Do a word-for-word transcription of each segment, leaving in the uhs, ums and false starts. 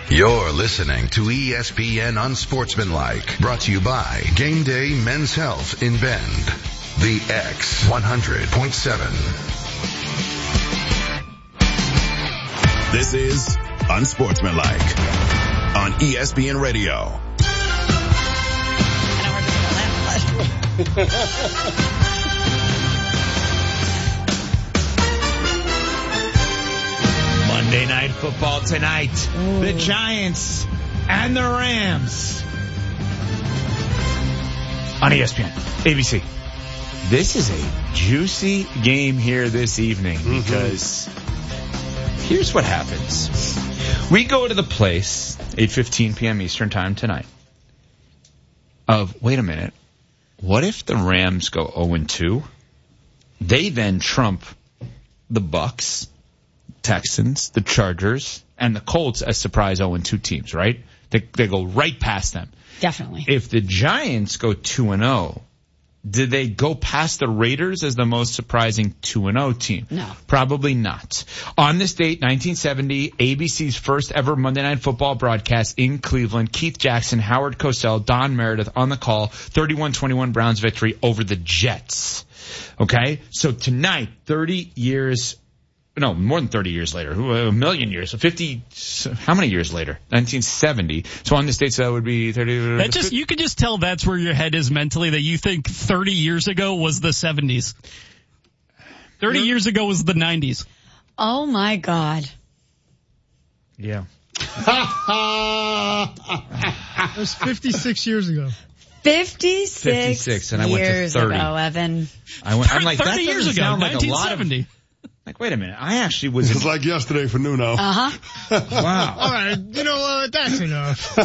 You're listening to E S P N Unsportsmanlike, brought to you by Game Day Men's Health in Bend. The X one hundred point seven. This is Unsportsmanlike on E S P N Radio. Monday Night Football tonight. Ooh. The Giants and the Rams on E S P N, A B C. This is a juicy game here this evening because mm-hmm. here's what happens. We go to the place, eight fifteen p.m. Eastern time tonight, of, wait a minute, what if the Rams go oh and two? They then trump the Bucs, Texans, the Chargers, and the Colts as surprise oh and two teams, right? They, they go right past them. Definitely. If the Giants go two and oh, did they go past the Raiders as the most surprising two and oh team? No. Probably not. On this date, nineteen seventy, A B C's first ever Monday Night Football broadcast in Cleveland, Keith Jackson, Howard Cosell, Don Meredith on the call, thirty-one twenty-one Browns victory over the Jets. Okay? So tonight, thirty years, no, more than thirty years later, a million years, so fifty, how many years later? nineteen seventy. So on this date, so that would be thirty. That just, you can just tell that's where your head is mentally, that you think thirty years ago was the seventies. thirty years ago was the nineties. Oh my God. Yeah. It was fifty-six years ago. fifty-six, fifty-six, and I went to thirty. Ago, Evan. I went, I'm like, thirty that years ago, sound like nineteen seventy. A lot of, like, wait a minute, I actually was. It was like yesterday for Nuno. Uh-huh. Wow. All right, you know what? That's enough.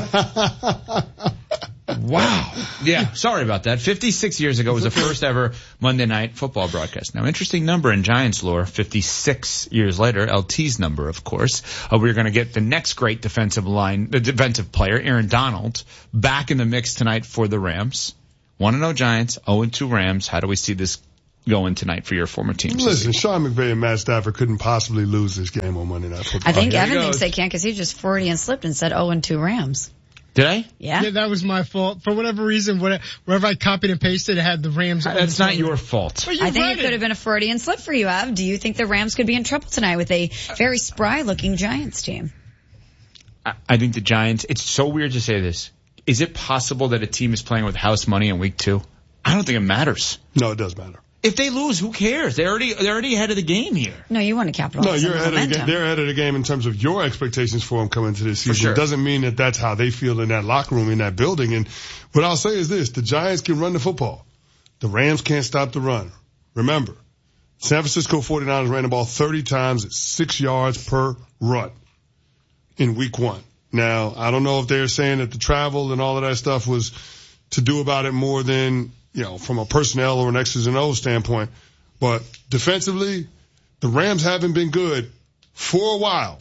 Wow. Yeah, sorry about that. fifty-six years ago was the first ever Monday Night Football broadcast. Now, interesting number in Giants lore, fifty-six years later, L T's number, of course. Uh, we're going to get the next great defensive line, the defensive player, Aaron Donald, back in the mix tonight for the Rams. one and oh Giants, oh and two Rams. How do we see this going tonight for your former teams? Listen, Sean McVay and Matt Stafford couldn't possibly lose this game on Monday Night Football. I think oh, Evan thinks they can because he just Freudian slipped and said oh and two Rams. Did I? Yeah. Yeah, that was my fault. For whatever reason, wherever I copied and pasted, it had the Rams. That's not your fault. You I think it it could have been a Freudian slip for you, Ev. Do you think the Rams could be in trouble tonight with a very spry-looking Giants team? I, I think the Giants, it's so weird to say this. Is it possible that a team is playing with house money in week two? I don't think it matters. No, it does matter. If they lose, who cares? They're already they're already ahead of the game here. No, you want to capitalize No, you're on the ahead of the momentum. game. They're ahead of the game in terms of your expectations for them coming into this season. sure. It doesn't mean that that's how they feel in that locker room, in that building. And what I'll say is this, the Giants can run the football. The Rams can't stop the run. Remember, San Francisco forty-niners ran the ball thirty times at six yards per run in week one. Now, I don't know if they're saying that the travel and all of that stuff was to do about it more than, you know, from a personnel or an X's and O's standpoint. But defensively, the Rams haven't been good for a while.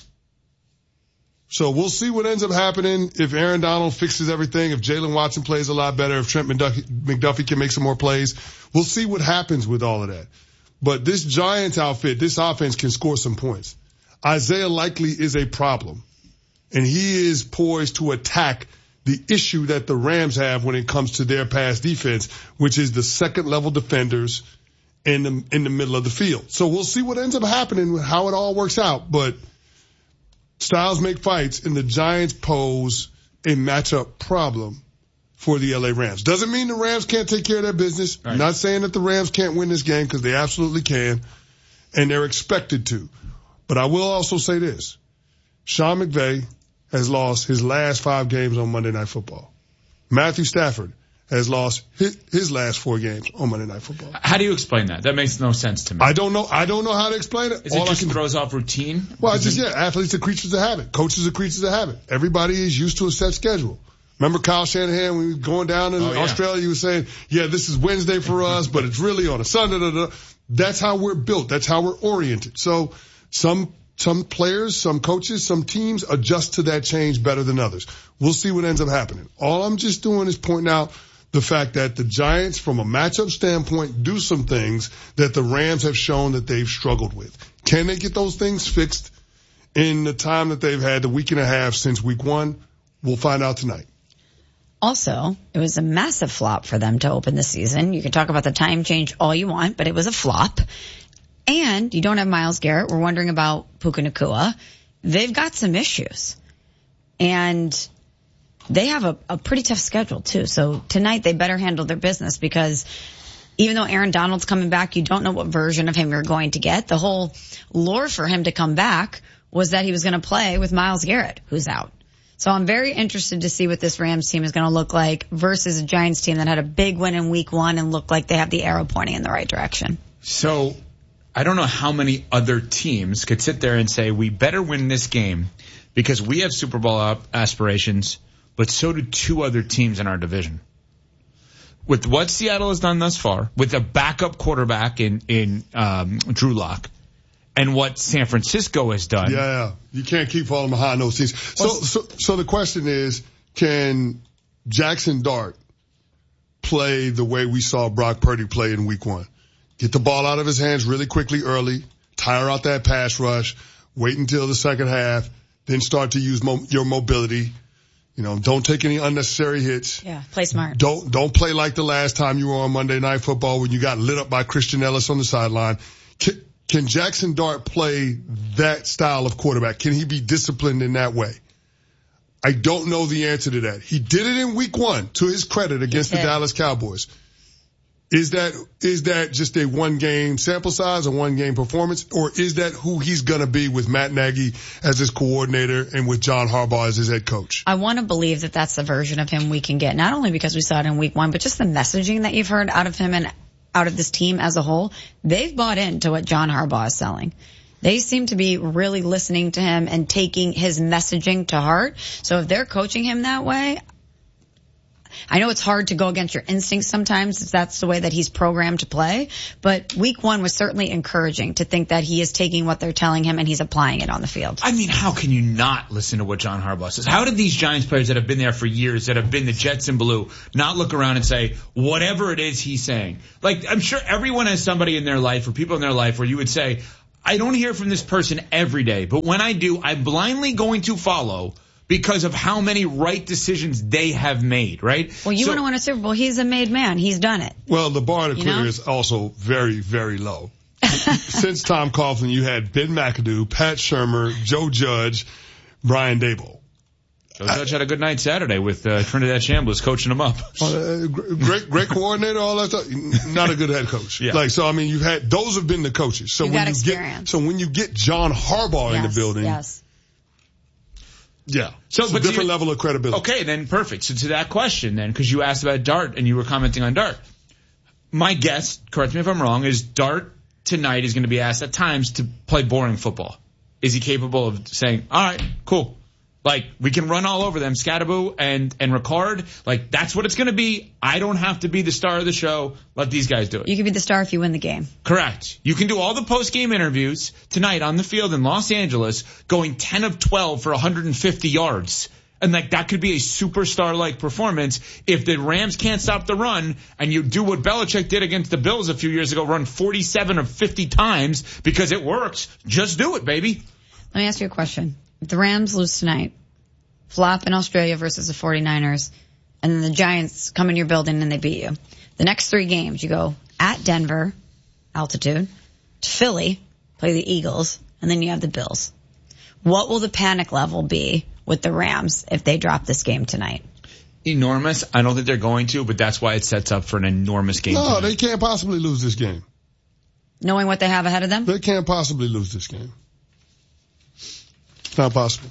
So we'll see what ends up happening if Aaron Donald fixes everything, if Jalen Watson plays a lot better, if Trent McDuffie, McDuffie can make some more plays. We'll see what happens with all of that. But this Giants outfit, this offense can score some points. Isaiah Likely is a problem, and he is poised to attack the issue that the Rams have when it comes to their pass defense, which is the second level defenders in the, in the middle of the field. So we'll see what ends up happening with how it all works out. But styles make fights, and the Giants pose a matchup problem for the L A Rams. Doesn't mean the Rams can't take care of their business. Right. I'm not saying that the Rams can't win this game, because they absolutely can, and they're expected to. But I will also say this. Sean McVay has lost his last five games on Monday Night Football. Matthew Stafford has lost his, his last four games on Monday Night Football. How do you explain that? That makes no sense to me. I don't know. I don't know how to explain it. Is All it just I can, throws off routine? Well, it's just, yeah, athletes are creatures of habit. Coaches are creatures of habit. Everybody is used to a set schedule. Remember Kyle Shanahan, when we were going down in oh, yeah. Australia, he was saying, yeah, this is Wednesday for us, but it's really on a Sunday. Da, da, da. That's how we're built. That's how we're oriented. So some Some players, some coaches, some teams adjust to that change better than others. We'll see what ends up happening. All I'm just doing is pointing out the fact that the Giants, from a matchup standpoint, do some things that the Rams have shown that they've struggled with. Can they get those things fixed in the time that they've had, the week and a half since week one? We'll find out tonight. Also, it was a massive flop for them to open the season. You can talk about the time change all you want, but it was a flop. And you don't have Myles Garrett. We're wondering about Puka Nacua. They've got some issues. And they have a, a pretty tough schedule, too. So tonight they better handle their business because even though Aaron Donald's coming back, you don't know what version of him you're going to get. The whole lure for him to come back was that he was going to play with Myles Garrett, who's out. So I'm very interested to see what this Rams team is going to look like versus a Giants team that had a big win in week one and looked like they have the arrow pointing in the right direction. So I don't know how many other teams could sit there and say, we better win this game because we have Super Bowl aspirations, but so do two other teams in our division. With what Seattle has done thus far, with a backup quarterback in, in um, Drew Lock, and what San Francisco has done. Yeah, yeah. You can't keep falling behind those teams. So, so, so the question is, can Jackson Dart play the way we saw Brock Purdy play in week one? Get the ball out of his hands really quickly early, tire out that pass rush, wait until the second half, then start to use mo- your mobility. You know, don't take any unnecessary hits. Yeah, play smart. Don't, don't play like the last time you were on Monday Night Football when you got lit up by Christian Ellis on the sideline. Can, Can Jackson Dart play that style of quarterback? Can he be disciplined in that way? I don't know the answer to that. He did it in week one, to his credit, against the Dallas Cowboys. Is that, is that just a one game sample size, a one game performance, or is that who he's gonna be with Matt Nagy as his coordinator and with John Harbaugh as his head coach? I want to believe that that's the version of him we can get, not only because we saw it in week one, but just the messaging that you've heard out of him and out of this team as a whole. They've bought into what John Harbaugh is selling. They seem to be really listening to him and taking his messaging to heart. So if they're coaching him that way, I know it's hard to go against your instincts sometimes if that's the way that he's programmed to play, but week one was certainly encouraging to think that he is taking what they're telling him and he's applying it on the field. I mean, how can you not listen to what John Harbaugh says? How did these Giants players that have been there for years, that have been the Jets in blue, not look around and say, whatever it is he's saying? Like, I'm sure everyone has somebody in their life or people in their life where you would say, I don't hear from this person every day, but when I do, I'm blindly going to follow because of how many right decisions they have made, right? Well, you so, want to win a Super Bowl. He's a made man. He's done it. Well, the bar to You clear know? is also very, very low. Since Tom Coughlin, you had Ben McAdoo, Pat Shurmur, Joe Judge, Brian Daboll. Joe Judge had a good night Saturday with uh, Trinidad Chambliss coaching him up. Uh, great, great coordinator, all that stuff. Not a good head coach. Yeah. Like, so I mean, you've had, those have been the coaches. So You when got you experience. get, so when you get John Harbaugh in the Yes, building, Yes. yeah, So, it's a but different you- level of credibility. Okay, then perfect. So to that question then, because you asked about Dart and you were commenting on Dart. My guess, correct me if I'm wrong, is Dart tonight is going to be asked at times to play boring football. Is he capable of saying, all right, cool. Like, we can run all over them, Scatterboo and, and Ricard. Like, that's what it's going to be. I don't have to be the star of the show. Let these guys do it. You can be the star if you win the game. Correct. You can do all the post-game interviews tonight on the field in Los Angeles, going ten of twelve for one hundred fifty yards. And like, that could be a superstar-like performance if the Rams can't stop the run and you do what Belichick did against the Bills a few years ago, run forty-seven of fifty times because it works. Just do it, baby. Let me ask you a question. If the Rams lose tonight, flop in Australia versus the 49ers, and then the Giants come in your building and they beat you. The next three games, you go at Denver, altitude, to Philly, play the Eagles, and then you have the Bills. What will the panic level be with the Rams if they drop this game tonight? Enormous. I don't think they're going to, but that's why it sets up for an enormous game. No, tonight. they can't possibly lose this game. Knowing what they have ahead of them? They can't possibly lose this game. It's not possible.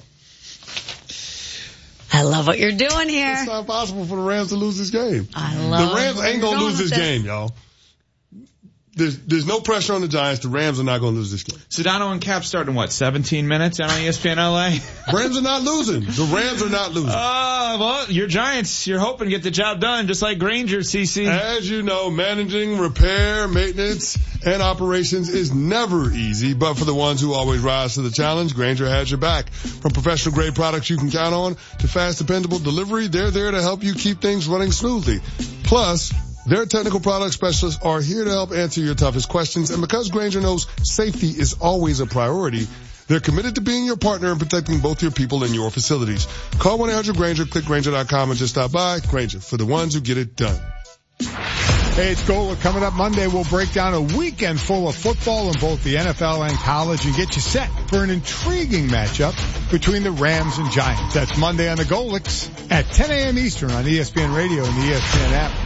I love what you're doing here. It's not possible for the Rams to lose this game. I love The Rams where ain't you're gonna going lose this with game, y'all. There's, there's no pressure on the Giants. The Rams are not going to lose this game. Sedano and Cap start in what, seventeen minutes on E S P N L A? Rams are not losing. The Rams are not losing. Oh, well, you're Giants. You're hoping to get the job done, just like Granger, C C. As you know, managing, repair, maintenance, and operations is never easy, but for the ones who always rise to the challenge, Granger has your back. From professional grade products you can count on to fast, dependable delivery, they're there to help you keep things running smoothly. Plus, their technical product specialists are here to help answer your toughest questions, and because Granger knows safety is always a priority, They're committed to being your partner and protecting both your people and your facilities. Call one eight hundred Granger, click Granger dot com, and just stop by. Granger, for the ones who get it done. Hey, it's Gola. Coming up Monday, we'll break down a weekend full of football in both the N F L and college and get you set for an intriguing matchup between the Rams and Giants. That's Monday on the Golix at ten a.m. Eastern on E S P N Radio and the E S P N app.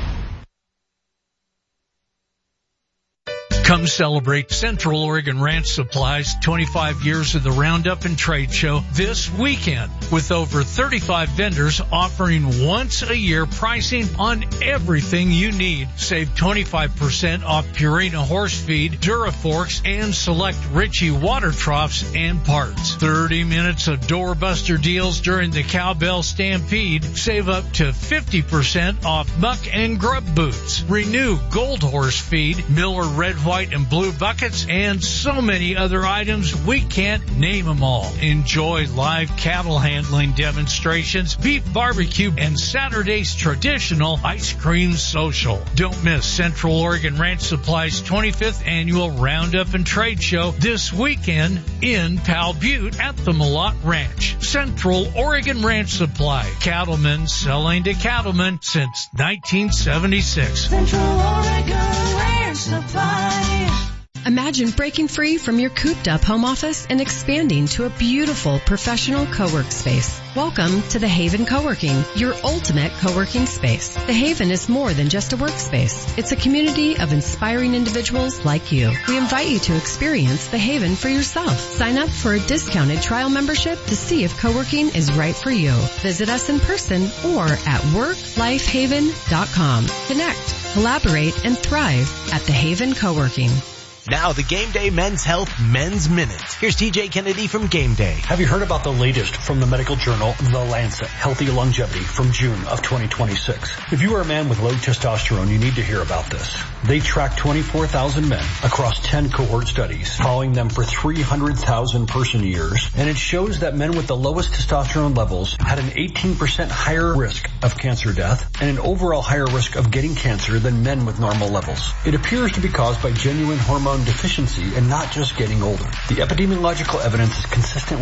Come celebrate Central Oregon Ranch Supply's twenty-five years of the Roundup and Trade Show this weekend with over thirty-five vendors offering once a year pricing on everything you need. Save twenty-five percent off Purina horse feed, Duraforks, and select Ritchie water troughs and parts. thirty minutes of doorbuster deals during the Cowbell Stampede. Save up to fifty percent off muck and grub boots. Renew Gold Horse feed, Miller Red White and blue buckets, and so many other items we can't name them all. Enjoy live cattle handling demonstrations, beef barbecue, and Saturday's traditional ice cream social. Don't miss Central Oregon Ranch Supply's twenty-fifth annual Roundup and Trade Show this weekend in Powell Butte at the Malott Ranch. Central Oregon Ranch Supply, cattlemen selling to cattlemen since nineteen seventy-six. Central Oregon Ranch Supply. Imagine breaking free from your cooped-up home office and expanding to a beautiful professional co-work space. Welcome to The Haven Co-working, your ultimate co-working space. The Haven is more than just a workspace. It's a community of inspiring individuals like you. We invite you to experience The Haven for yourself. Sign up for a discounted trial membership to see if co-working is right for you. Visit us in person or at work life haven dot com. Connect, collaborate, and thrive at The Haven Co-working. Now the Game Day Men's Health Men's Minute. Here's T J Kennedy from Game Day. Have you heard about the latest from the medical journal, The Lancet, Healthy Longevity from June of twenty twenty-six? If you are a man with low testosterone, you need to hear about this. They tracked twenty-four thousand men across ten cohort studies, following them for three hundred thousand person years, and it shows that men with the lowest testosterone levels had an eighteen percent higher risk of cancer death and an overall higher risk of getting cancer than men with normal levels. It appears to be caused by genuine hormone deficiency and not just getting older. The epidemiological evidence is consistent with